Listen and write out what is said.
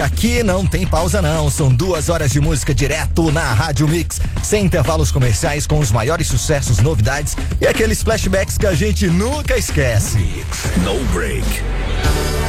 Aqui não tem pausa não, são 2 horas de música direto na Rádio Mix, sem intervalos comerciais, com os maiores sucessos, novidades e aqueles flashbacks que a gente nunca esquece. No break.